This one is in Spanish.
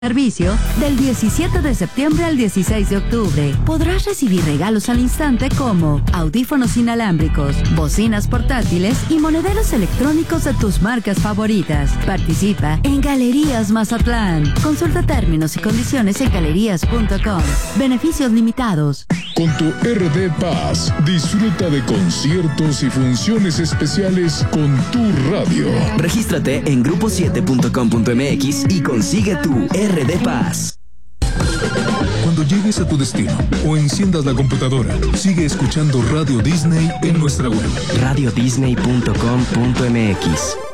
Servicio del 17 de septiembre al 16 de octubre. Podrás recibir regalos al instante como audífonos inalámbricos, bocinas portátiles y monederos electrónicos de tus marcas favoritas. Participa en Galerías Mazatlán. Consulta términos y condiciones en galerías.com. Beneficios limitados. Con tu RD Paz, disfruta de conciertos y funciones especiales con tu radio. Regístrate en grupo7.com.mx y consigue tu RD Paz. Cuando llegues a tu destino o enciendas la computadora, sigue escuchando Radio Disney en nuestra web. radiodisney.com.mx